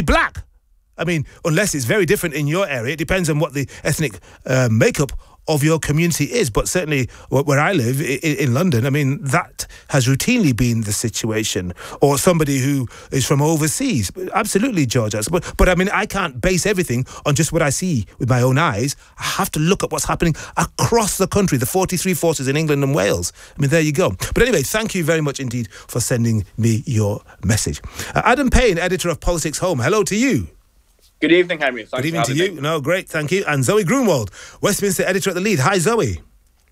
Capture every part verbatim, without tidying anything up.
black. I mean, unless it's very different in your area, it depends on what the ethnic uh, makeup of your community is. But certainly where I live, in London, I mean, that has routinely been the situation. Or somebody who is from overseas. Absolutely, George. But, but I mean, I can't base everything on just what I see with my own eyes. I have to look at what's happening across the country, the forty-three forces in England and Wales. I mean, there you go. But anyway, thank you very much indeed for sending me your message. Uh, Adam Payne, editor of Politics Home. Hello to you. Good evening, Henry. Thanks Good evening to you. Me. No, great, thank you. And Zoe Grunwald, Westminster editor at the Lead. Hi, Zoe.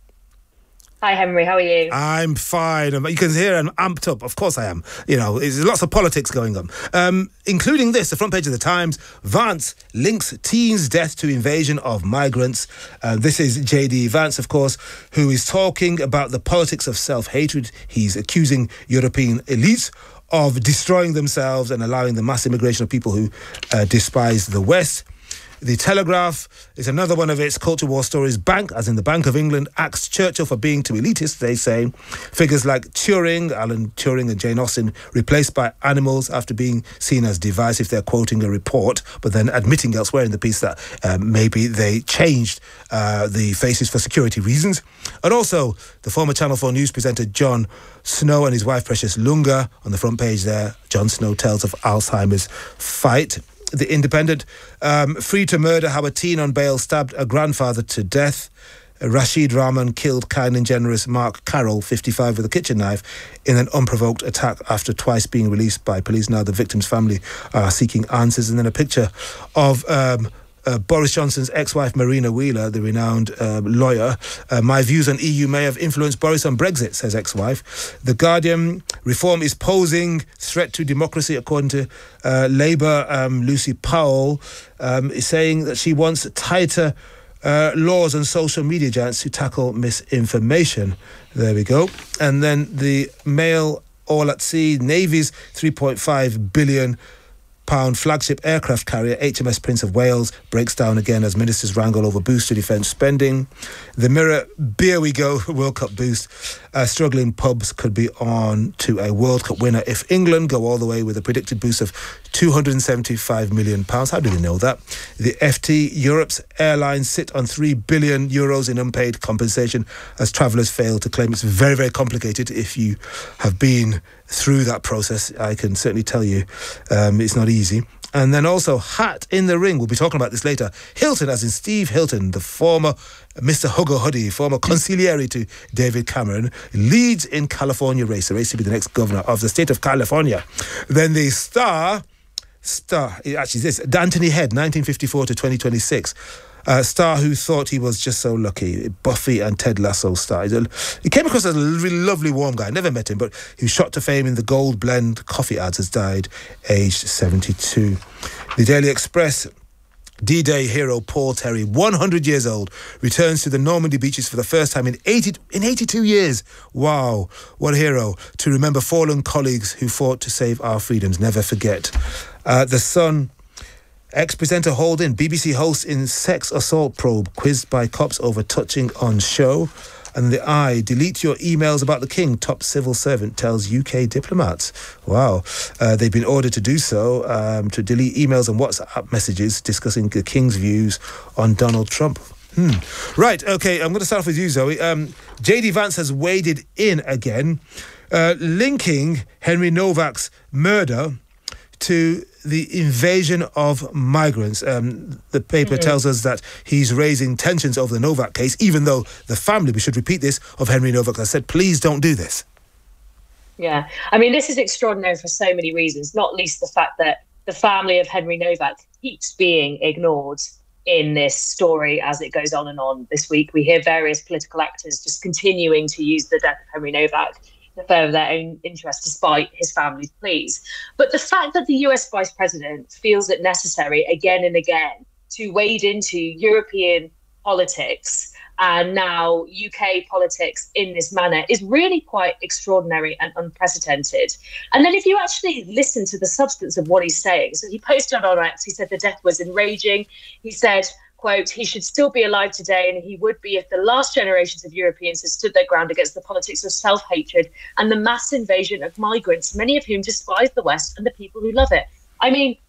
Hi, Henry. How are you? I'm fine. You can hear I'm amped up. Of course I am. You know, there's lots of politics going on, um, including this, the front page of the Times. Vance links teens' death to invasion of migrants. Uh, this is J D Vance, of course, who is talking about the politics of self-hatred. He's accusing European elites of destroying themselves and allowing the mass immigration of people who uh, despise the West. The Telegraph is another one of its culture war stories. Bank, as in the Bank of England, axed Churchill for being too elitist, they say. Figures like Turing, Alan Turing and Jane Austen, replaced by animals after being seen as divisive. They're quoting a report, but then admitting elsewhere in the piece that uh, maybe they changed uh, the faces for security reasons. And also, the former Channel four News presenter Jon Snow and his wife Precious Lunga. On the front page there, Jon Snow tells of Alzheimer's fight. The Independent, um, free to murder, how a teen on bail stabbed a grandfather to death. Rashid Rahman killed kind and generous Mark Carroll, fifty-five, with a kitchen knife in an unprovoked attack after twice being released by police. Now the victim's family are seeking answers. And then a picture of Um, Uh, Boris Johnson's ex-wife Marina Wheeler, the renowned uh, lawyer. Uh, my views on E U may have influenced Boris on Brexit, says ex-wife. The Guardian, reform is posing threat to democracy, according to uh, Labour. Um, Lucy Powell um, is saying that she wants tighter uh, laws on social media giants to tackle misinformation. There we go. And then the Mail, all at sea, Navy's three point five billion pound flagship aircraft carrier H M S Prince of Wales breaks down again as ministers wrangle over boost to defence spending. The Mirror, beer we go, World Cup boost. Uh, struggling pubs could be on to a World Cup winner if England go all the way with a predicted boost of two hundred seventy-five million pounds. How do they know that? The F T, Europe's airlines sit on three billion euros in unpaid compensation as travellers fail to claim. It's very, very complicated. If you have been through that process, I can certainly tell you um, it's not easy. And then also, hat in the ring. We'll be talking about this later. Hilton, as in Steve Hilton, the former Mister Huggo Huddy, former consigliere to David Cameron, leads in California race, the race to be the next governor of the state of California. Then the Star, Star, it actually is this, Anthony Head, nineteen fifty-four to twenty twenty-six. Uh, star who thought he was just so lucky. Buffy and Ted Lasso star. He came across as a really lovely, warm guy. I never met him, but he was shot to fame in the Gold Blend coffee ads, has died aged seventy-two. The Daily Express, D-Day hero Paul Terry, one hundred years old, returns to the Normandy beaches for the first time in eighty in eighty-two years. Wow, what a hero. To remember fallen colleagues who fought to save our freedoms. Never forget. Uh, the Sun, ex-presenter hauled in, B B C host in sex assault probe, quizzed by cops over touching on show. And the Eye, delete your emails about the King, top civil servant tells U K diplomats. Wow. Uh, they've been ordered to do so, um, to delete emails and WhatsApp messages discussing the King's views on Donald Trump. Hmm. Right, OK, I'm going to start off with you, Zoe. Um, J D Vance has waded in again, uh, linking Henry Novak's murder to the invasion of migrants. Um, the paper mm-hmm. tells us that he's raising tensions over the Novak case, even though the family, we should repeat this, of Henry Novak has said, please don't do this. Yeah, I mean, this is extraordinary for so many reasons, not least the fact that the family of Henry Novak keeps being ignored in this story as it goes on and on this week. We hear various political actors just continuing to use the death of Henry Novak to further their own interest despite his family's pleas. But the fact that the U S Vice President feels it necessary again and again to wade into European politics and now U K politics in this manner is really quite extraordinary and unprecedented. And then if you actually listen to the substance of what he's saying, so he posted on X, he said the death was enraging. He said, quote, he should still be alive today, and he would be if the last generations of Europeans had stood their ground against the politics of self-hatred and the mass invasion of migrants, many of whom despise the West and the people who love it. I mean,